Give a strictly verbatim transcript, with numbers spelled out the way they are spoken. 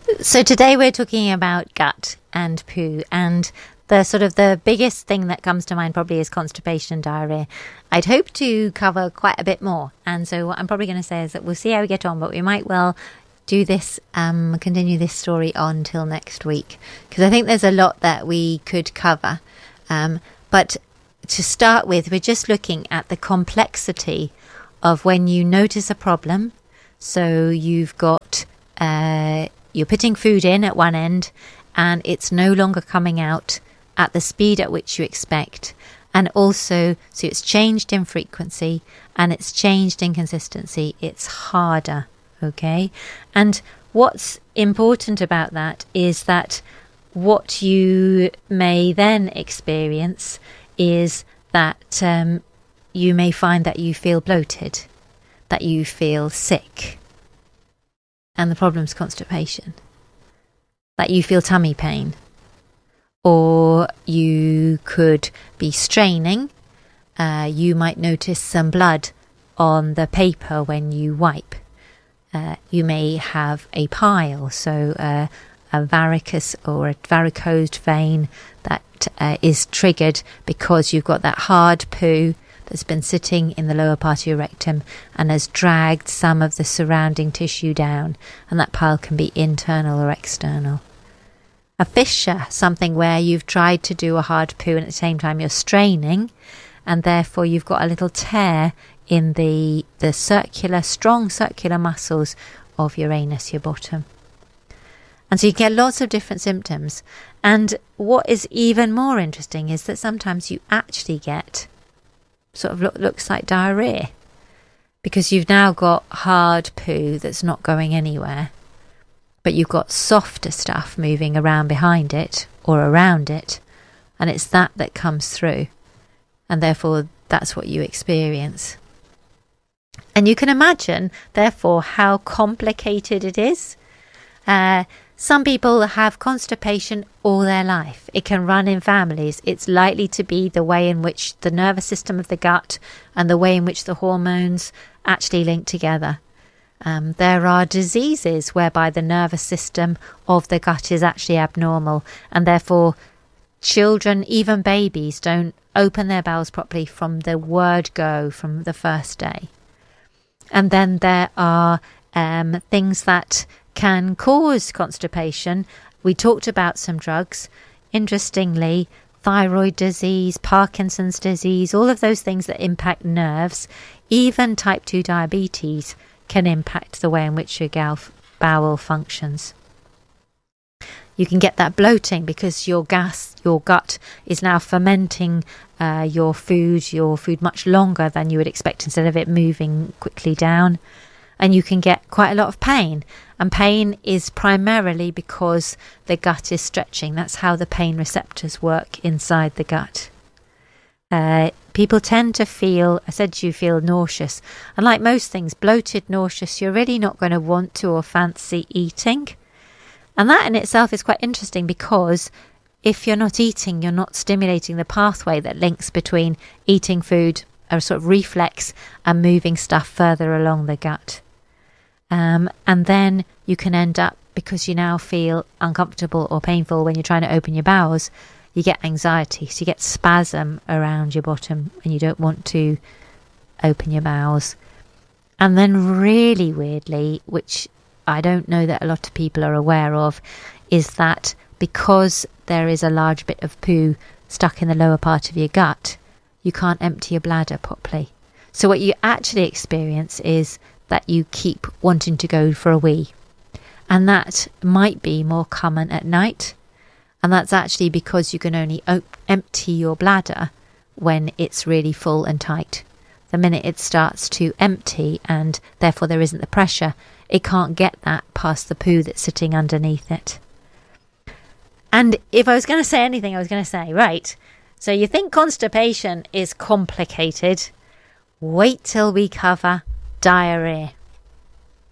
So today we're talking about gut and poo, and the sort of the biggest thing that comes to mind probably is constipation and diarrhea. I'd hope to cover quite a bit more, and so what I'm probably going to say is that we'll see how we get on, but we might well do this, um, continue this story on till next week, because I think there's a lot that we could cover. Um, but to start with, we're just looking at the complexity of when you notice a problem. So you've got... Uh, You're putting food in at one end and it's no longer coming out at the speed at which you expect. And also, so it's changed in frequency and it's changed in consistency. It's harder, okay? And what's important about that is that what you may then experience is that um, you may find that you feel bloated, that you feel sick. And the problem's constipation, that you feel tummy pain, or you could be straining. Uh, you might notice some blood on the paper when you wipe. Uh, you may have a pile, so uh, a varicose or a varicosed vein that uh, is triggered because you've got that hard poo that's been sitting in the lower part of your rectum and has dragged some of the surrounding tissue down, and that pile can be internal or external. A fissure, something where you've tried to do a hard poo and at the same time you're straining, and therefore you've got a little tear in the, the circular, strong circular muscles of your anus, your bottom. And so you get lots of different symptoms. And what is even more interesting is that sometimes you actually get sort of look, looks like diarrhea, because you've now got hard poo that's not going anywhere, but you've got softer stuff moving around behind it or around it, and it's that that comes through, and therefore that's what you experience. And you can imagine therefore how complicated it is. uh, Some people have constipation all their life. It can run in families. It's likely to be the way in which the nervous system of the gut and the way in which the hormones actually link together. Um, there are diseases whereby the nervous system of the gut is actually abnormal, and therefore children, even babies, don't open their bowels properly from the word go, from the first day. And then there are um, things that can cause constipation. We talked about some drugs. Interestingly, thyroid disease, Parkinson's disease, all of those things that impact nerves, even type two diabetes can impact the way in which your bowel functions. You can get that bloating because your gas, your gut is now fermenting uh, your food, your food much longer than you would expect, instead of it moving quickly down. And you can get quite a lot of pain. And pain is primarily because the gut is stretching. That's how the pain receptors work inside the gut. Uh, people tend to feel, I said you feel nauseous. And like most things, bloated, nauseous, you're really not going to want to or fancy eating. And that in itself is quite interesting, because if you're not eating, you're not stimulating the pathway that links between eating food, a sort of reflex, and moving stuff further along the gut. Um, and then you can end up, because you now feel uncomfortable or painful when you're trying to open your bowels, you get anxiety. So you get spasm around your bottom and you don't want to open your bowels. And then really weirdly, which I don't know that a lot of people are aware of, is that because there is a large bit of poo stuck in the lower part of your gut, you can't empty your bladder properly. So what you actually experience is that you keep wanting to go for a wee. And that might be more common at night. And that's actually because you can only op- empty your bladder when it's really full and tight. The minute it starts to empty, and therefore there isn't the pressure, it can't get that past the poo that's sitting underneath it. And if I was going to say anything, I was going to say, right, so you think constipation is complicated? Wait till we cover diarrhea.